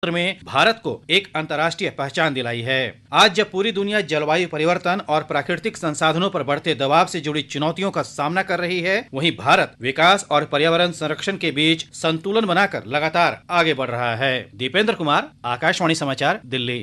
क्षेत्र में भारत को एक अंतर्राष्ट्रीय पहचान दिलाई है। आज जब पूरी दुनिया जलवायु परिवर्तन और प्राकृतिक संसाधनों पर बढ़ते दबाव से जुड़ी चुनौतियों का सामना कर रही है, वहीं भारत विकास और पर्यावरण संरक्षण के बीच संतुलन बनाकर लगातार आगे बढ़ रहा है। दीपेंद्र कुमार, आकाशवाणी समाचार, दिल्ली।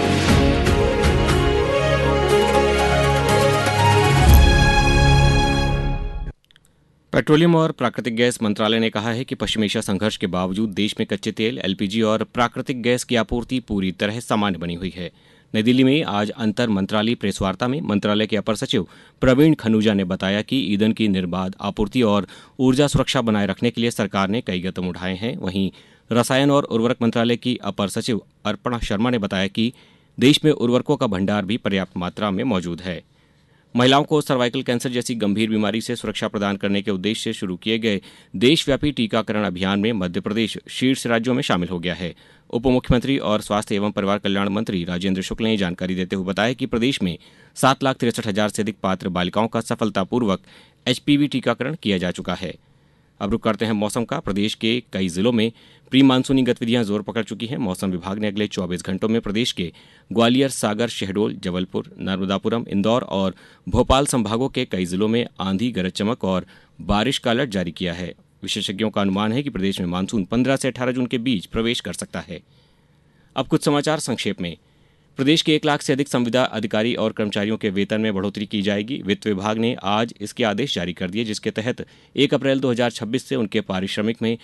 पेट्रोलियम और प्राकृतिक गैस मंत्रालय ने कहा है कि पश्चिम एशिया संघर्ष के बावजूद देश में कच्चे तेल, एलपीजी और प्राकृतिक गैस की आपूर्ति पूरी तरह सामान्य बनी हुई है। नई दिल्ली में आज अंतर मंत्रालयी प्रेस वार्ता में मंत्रालय के अपर सचिव प्रवीण खनूजा ने बताया कि ईंधन की निर्बाध आपूर्ति और ऊर्जा सुरक्षा बनाए रखने के लिए सरकार ने कई कदम उठाए हैं। वहीं रसायन और उर्वरक मंत्रालय की अपर सचिव अर्पणा शर्मा ने बताया कि देश में उर्वरकों का भंडार भी पर्याप्त मात्रा में मौजूद है। महिलाओं को सर्वाइकल कैंसर जैसी गंभीर बीमारी से सुरक्षा प्रदान करने के उद्देश्य से शुरू किए गए देशव्यापी टीकाकरण अभियान में मध्य प्रदेश शीर्ष राज्यों में शामिल हो गया है। उप मुख्यमंत्री और स्वास्थ्य एवं परिवार कल्याण मंत्री राजेंद्र शुक्ल ने जानकारी देते हुए बताया कि प्रदेश में 7,63,000 से अधिक पात्र बालिकाओं का सफलतापूर्वक एचपीवी टीकाकरण किया जा चुका है। अब रुक करते हैं मौसम का। प्रदेश के कई जिलों में प्री मानसूनी गतिविधियां जोर पकड़ चुकी हैं। मौसम विभाग ने अगले 24 घंटों में प्रदेश के ग्वालियर, सागर, शहडोल, जबलपुर, नर्मदापुरम, इंदौर और भोपाल संभागों के कई जिलों में आंधी, गरज चमक और बारिश का अलर्ट जारी किया है। विशेषज्ञों का अनुमान है कि प्रदेश में मानसून 15 से 18 जून के बीच प्रवेश कर सकता है। अब कुछ समाचार संक्षेप में। प्रदेश के 1 लाख से अधिक संविदा अधिकारी और कर्मचारियों के वेतन में बढ़ोतरी की जाएगी। वित्त विभाग ने आज इसके आदेश जारी कर दिए, जिसके तहत 1 अप्रैल 2026 से उनके पारिश्रमिक में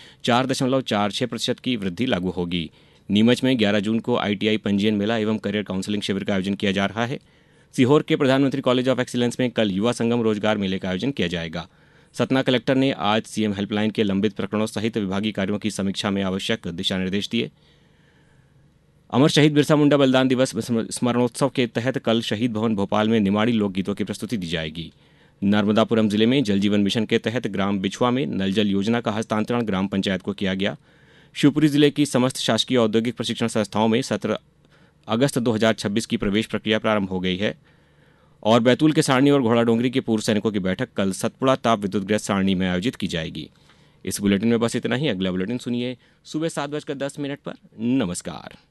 4.46% की वृद्धि लागू होगी। नीमच में 11 जून को आईटीआई पंजीयन मेला एवं करियर काउंसलिंग शिविर का आयोजन किया जा रहा है। सीहोर के प्रधानमंत्री कॉलेज ऑफ एक्सीलेंस में कल युवा संगम रोजगार मेले का आयोजन किया जाएगा। सतना कलेक्टर ने आज सीएम हेल्पलाइन के लंबित प्रकरणों सहित विभागीय कार्यों की समीक्षा में आवश्यक दिशा निर्देश दिए। अमर शहीद बिरसा मुंडा बलिदान दिवस स्मरणोत्सव के तहत कल शहीद भवन भोपाल में निमाड़ी लोकगीतों की प्रस्तुति दी जाएगी। नर्मदापुरम जिले में जल जीवन मिशन के तहत ग्राम बिछुआ में नल जल योजना का हस्तांतरण ग्राम पंचायत को किया गया। शिवपुरी जिले की समस्त शासकीय औद्योगिक प्रशिक्षण संस्थाओं में 17 अगस्त 2026 की प्रवेश प्रक्रिया प्रारंभ हो गई है। और बैतूल के सारणी और घोड़ाडोंगरी के पूर्व सैनिकों की बैठक कल सतपुड़ा ताप विद्युत गृह सारणी में आयोजित की जाएगी। इस बुलेटिन में बस इतना ही। अगला बुलेटिन सुनिए सुबह 7:10 पर। नमस्कार।